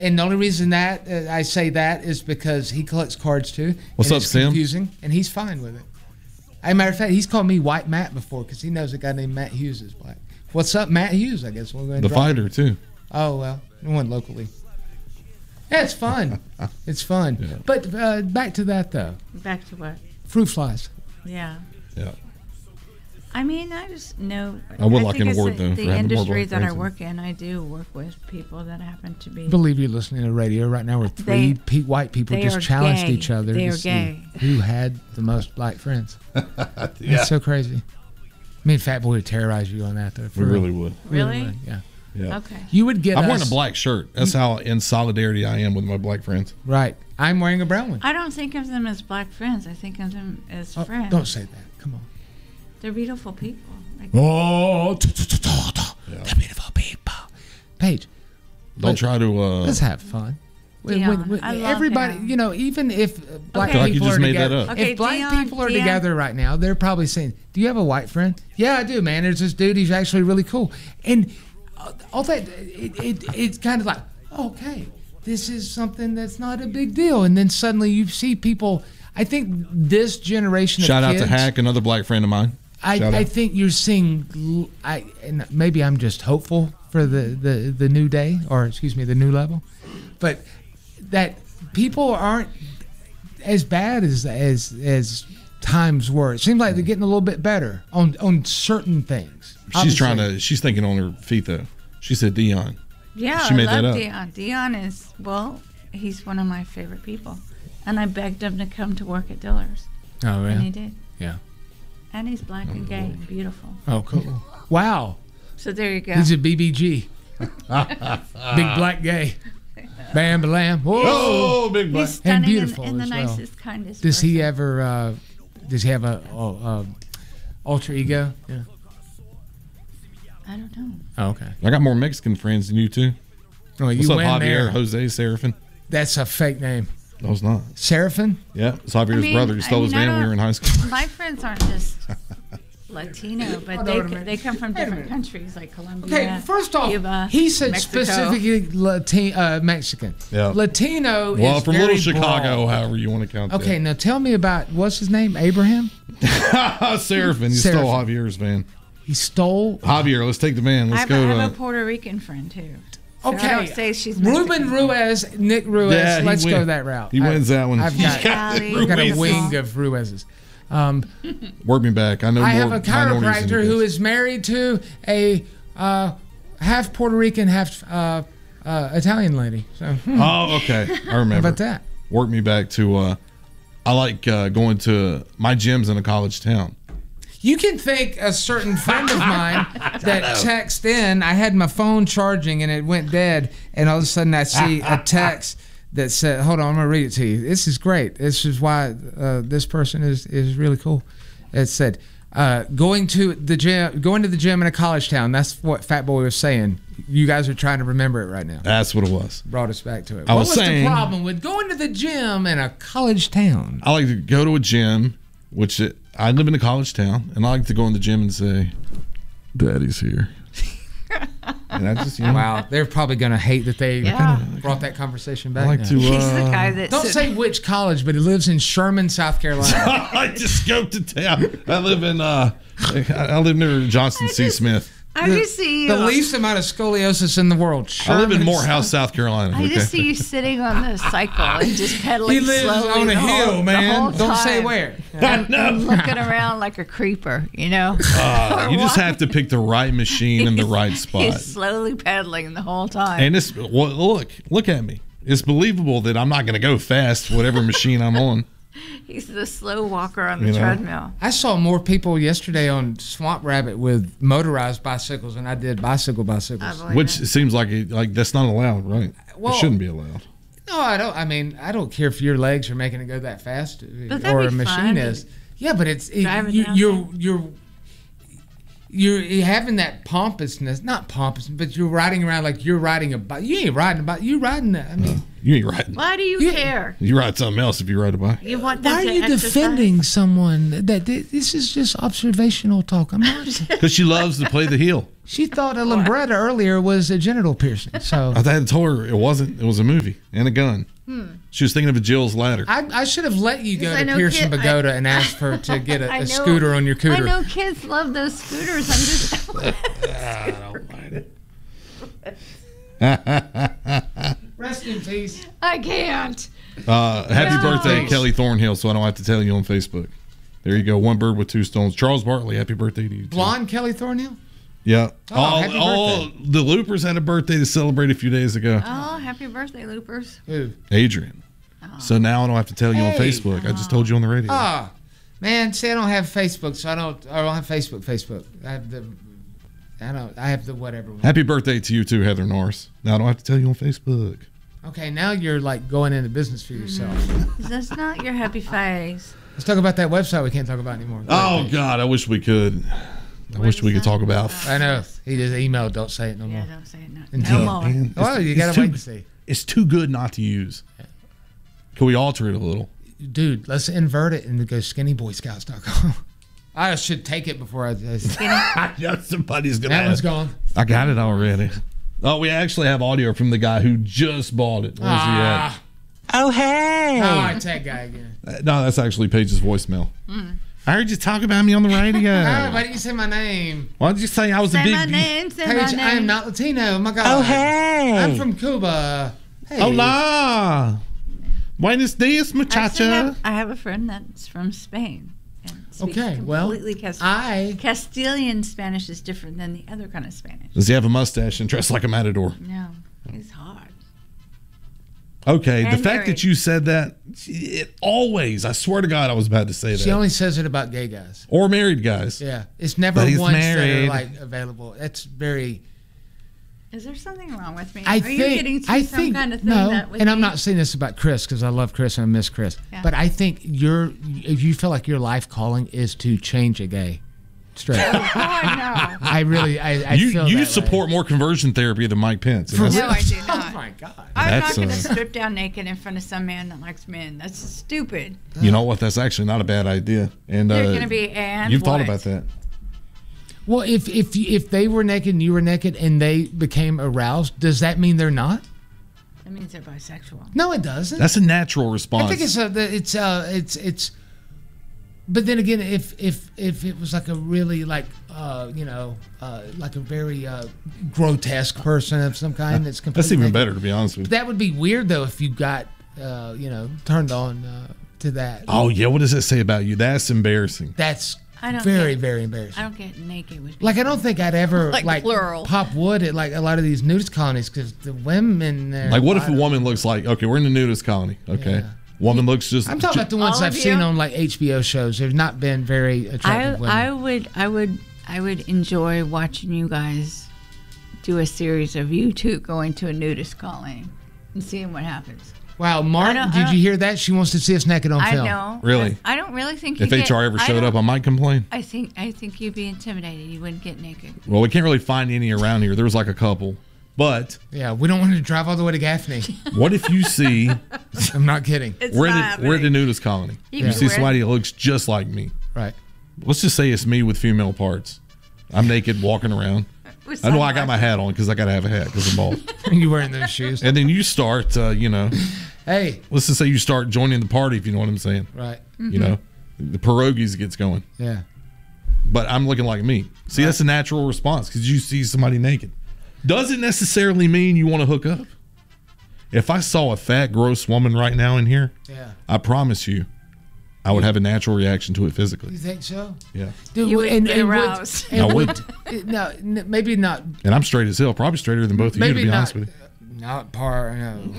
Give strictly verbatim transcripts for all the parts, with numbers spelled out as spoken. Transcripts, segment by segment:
And the only reason that uh, I say that is because he collects cards too. What's and up, it's Sim? confusing, and he's fine with it. As a matter of fact, he's called me White Matt before because he knows a guy named Matt Hughes is black. What's up, Matt Hughes? I guess we'll go ahead and The drop fighter it. too. Oh well, one locally. Yeah, it's fun. It's fun. Yeah. But uh, back to that though. Back to what? Fruit flies. Yeah. Yeah. I mean, I just know. I would like think an it's award, the, though, The for having more industry black that I friends. work in, I do work with people that happen to be. I believe you're listening to radio right now where three They- pe- white people they just are challenged gay. each other They to are see gay. who had the most black friends. Yeah. It's so crazy. Me and Fat Boy would terrorize you on that though. for We real. really would. We Really? would, yeah. Yeah. Okay. You would get I'm us, wearing a black shirt. That's how in solidarity I am with my black friends. Right. I'm wearing a brown one. I don't think of them as black friends. I think of them as Oh, friends. don't say that. Come on. They're beautiful people. Like, Oh, the beautiful people. Paige, Don't try to. Uh, let's have fun. When- Dion, when- when I love everybody, him. you know, even if uh, black Okay. Like you people just are made that together, up. Okay, if black Dion, people are Dion. together right now, they're probably saying, "Do you have a white friend?" Yeah, I do, man. There's this dude. He's actually really cool, and uh, all that. It, it it's kind of like, okay, this is something that's not a big deal, and then suddenly you see people. I think this generation shout of out kids, to Hack, another black friend of mine. I, Shout I out. think you're seeing, l- I and maybe I'm just hopeful for the, the, the new day, or excuse me, the new level, but that people aren't as bad as as as times were. It seems like they're getting a little bit better on on certain things. She's trying Obviously. to. She's thinking on her feet though. She said Dion. yeah, She made I that love up. Dion. Dion is, well, he's one of my favorite people. And I begged him to come to work at Diller's. Oh And he yeah, did. yeah. And he's black and gay and beautiful. Oh cool. Wow, So there you go. he's a B B G, big black gay. Bam, bam. Whoa. Oh, big black. He's stunning beautiful and, and the as well. nicest, kindest Does he person. ever? Uh, does he have a, a, a alter ego? Yeah. I don't know. Oh, okay. I got more Mexican friends than you two. Oh, you What's up, win Javier? there. Jose Serafin. That's a fake name. No, it's not. Seraphin? Yeah, it's Javier's I mean, brother. He I stole his mean, I van when we don't- were in high school. My friends aren't just Latino, but Hold they on a minute. they come from Wait a different minute. countries like Colombia. Okay, first off, Cuba, he said Mexico. specifically Latin, uh, Mexican. Yeah. Latino Well, is from very Little Chicago, broad. however you want to count Okay, now tell me about, what's his name? Abraham? that. Seraphin. You stole Seraphin. Javier's van. He stole... Javier, let's take the van. I Let's have, go. a, I uh, have a Puerto Rican friend too. So Okay. I don't say she's Ruben Mexican. Ruiz, Nick Ruiz. Yeah, he Let's win- go that route. he wins that one. I've He's got, got I've got a Ruizes. wing of Ruizes. Um, Work me back. I know I more have a minorities than you chiropractor who guys. is married to a uh, half Puerto Rican, half uh, uh, Italian lady. So, hmm, Oh, okay. I how remember. about that? Work me back to. Uh, I like uh, going to my gym's in a college town. You can thank a certain friend of mine that texted in. I had my phone charging and it went dead, and all of a sudden I see a text that said, "Hold on, I'm gonna read it to you. This is great. This is why uh, this person is is really cool." It said, uh, "Going to the gym, going to the gym in a college town." That's what Fat Boy was saying. You guys are trying to remember it right now. That's what it was. Brought us back to it. I what was was saying- the problem with going to the gym in a college town? I like to go to a gym, which it, I live in a college town, and I like to go in the gym and say, "Daddy's here." And I just, you know, Wow, they're probably gonna hate that they Yeah. brought that conversation back. I like now. to. He's the uh, guy that Don't sit- say which college, but he lives in Sherman, South Carolina. I just go to town. I live in. Uh, I live near Johnson C. just- Smith. I just see you. The least amount of scoliosis in the world. I live in Sherman- Morehouse, South Carolina. I okay? just see you sitting on the cycle and just pedaling He lives slowly on a the whole- hill, the man. whole Don't say time. where. And, and looking around like a creeper, you know. Uh, you just Or have to pick the right machine in the right He's spot. slowly pedaling the whole time. And it's well, look, look at me. It's believable that I'm not going to go fast, whatever machine I'm on. He's the slow walker on the You know. treadmill. I saw more people yesterday on Swamp Rabbit with motorized bicycles than I did bicycle I bicycles. believe Which it. seems like it, like that's not allowed, right? Well- it shouldn't be allowed. No, I don't. I mean, I don't care if your legs are making it go that fast, But that'd or be a machine fun. is. Yeah, but it's it, Driving you, down you're you're you're you're having that pompousness, not pompous, but you're riding around like you're riding a bike. You ain't riding a bike. You riding. a- I mean, You ain't riding. Why do you, You- care? You ride something else if you ride a bike. You want them Why are to you exercise? defending someone? That this is just observational talk. I'm not. Because she loves to play the heel. She thought a Lambretta earlier was a genital piercing. So I had told her it wasn't. It was a movie and a gun. Hmm. She was thinking of a Jill's Ladder. I, I should have let you go Because I to know Pearson kid- Pagoda and ask her to get a, I a know- scooter on your I cooter. know kids love those scooters. I'm just. I don't mind it. Rest in peace. I can't. Uh, happy No. birthday, Kelly Thornhill. So I don't have to tell you on Facebook. There you go. One bird with two stones. Charles Bartley. Happy birthday to you. Too. Blonde Kelly Thornhill? Yeah. Oh, all, happy all the Loopers had a birthday to celebrate a few days ago. Oh, happy birthday, Loopers. Who? Adrian. So now I don't have to tell you on Hey. Facebook. I just told you on the radio. Ah, man. See, I don't have Facebook, so I don't. I don't have Facebook. Facebook. I have the. I don't. I have the whatever. one. Happy birthday to you too, Heather Norris. Now I don't have to tell you on Facebook. Okay, now you're like going into business for yourself. That's not your happy face. Let's talk about that website we can't talk about anymore. Oh God, I wish we could. I What wish is we could that? talk about. I know. He just emailed. Don't say it no more. Yeah, don't say it. No, Until- no more. Man, Well, it's- you it's gotta too- wait and see. It's too good not to use. Can we alter it a little? Dude, let's invert it and go skinny boy scouts dot com. I should take it before I. I know somebody's gonna. That one's ask. gone. I got it already. Oh, we actually have audio from the guy who just bought it. Where's Ah. Oh, hey. Oh, I tag guy again. he at? Uh, No, that's actually Paige's voicemail. I heard you talk about me on the radio. Ah, why didn't you say my name? Why did you say I was a Say big? my name. Say Paige, my name. I am not Latino. Oh my God. Oh, hey. I'm from Cuba. Hey. Hola. Buenos dias, Actually, I muchacha. have, I have a friend that's from Spain. And speaks Okay, well, completely Cast- I. Castilian Spanish is different than the other kind of Spanish. Does he have a mustache and dress like a matador? No, he's hard. Okay, the And fact married. that you said that, it always, I swear to God, I was about to say She that. only says it about gay guys. Or married guys. Yeah, it's never But he's ones that are married. like available. It's very. Is there something wrong with me? I Are think. you getting through I some think kind of thing no, that with and I'm me? not saying this about Chris because I love Chris and I miss Chris. Yeah. But I think your if you feel like your life calling is to change a gay, straight. Oh, no. I really, I, I You feel you that support way. more conversion therapy than Mike Pence. and For that's- No, I do Oh not. my God. I'm That's, not going to uh, strip down naked in front of some man that likes men. That's stupid. You know what? That's actually not a bad idea. And They're uh, going to be and you've thought what? about that. Well, if if if they were naked and you were naked and they became aroused, does that mean they're not? That means they're bisexual. No, it doesn't. That's a natural response. I think it's a, it's uh it's it's. But then again, if if if it was like a really like uh you know uh like a very uh grotesque person of some kind that's completely That's even naked, better, to be honest with you. That would be weird though if you got uh you know turned on uh, to that. Oh, yeah. What does that say about you? That's embarrassing. That's I don't very get- very I embarrassing. don't get naked with people. Like I don't think I'd ever Like like, plural. pop wood at like a lot of these nudist colonies because the women there. Like, what if a woman looks like, okay, we're in the nudist colony, okay? Yeah. Woman looks just. I'm talking about the ones All I've of seen you? on like H B O shows. They've not been very I, attractive women. I would I would I would enjoy watching you guys do a series of you two going to a nudist colony and seeing what happens. Wow, Mark, I don't- I did don't- you hear that? She wants to see us naked on I film. know. Really? I, I don't really think you If get, H R ever I showed don't- up, I might complain. I think I think you'd be intimidated. You wouldn't get naked. Well, we can't really find any around here. There was like a couple. But Yeah, we don't want to drive all the way to Gaffney. what if you see, I'm not kidding. It's we're, not the, we're at the happening. nudist colony. You You, can see wear- somebody that looks just like me. Right. Let's just say it's me with female parts. I'm naked walking around. With I know I got my sunglasses. hat on because I got to have a hat because I'm bald. You wearing those shoes? And then you start, uh, you know, Hey, let's just say you start joining the party, if you know what I'm saying. right. Mm-hmm. You know, the pierogies gets going. Yeah. But I'm looking like me. See, that's a natural response because you see somebody naked. Doesn't necessarily mean you want to hook up. If I saw a fat, gross woman right now in here, Yeah. I promise you, I would have a natural reaction to it physically. You think so? Yeah. Dude, You would and, get and would- aroused. and I would- would. it- no, n- maybe not. And I'm straight as hell, probably straighter than both of you, to Maybe be not. honest with you. Not par. No.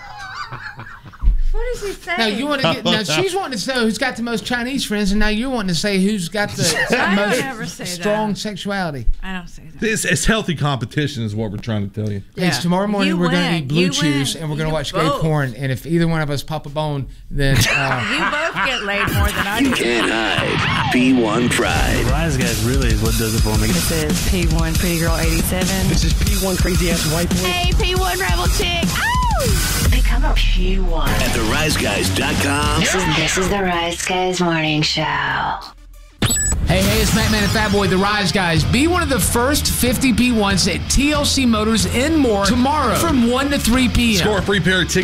What is he saying? Now you want to get. Now she's wanting to know who's got the most Chinese friends, and now you're wanting to say who's got the I don't most ever say strong that. sexuality. I don't say that. It's, it's healthy competition, is what we're trying to tell you. Yeah. Hey, tomorrow morning You we're going to win. eat blue You chews win. and we're going to You watch gay both. porn. And if either one of us pop a bone, then uh, You both get laid more than I do. Can't hide. P one Pride. Rise guys really is what does it for me. This is P one Pretty Girl eighty-seven. This is P one crazy ass white boy. Hey, P one Rebel Chick. Oh! Become a P one. At the rise guys dot com. This is, this is the Rise Guys Morning Show. Hey, hey, it's Matt Man and Fat Boy, the Rise Guys. Be one of the first fifty P ones at T L C Motors in Moore tomorrow from one to three p.m. Score a free pair of tickets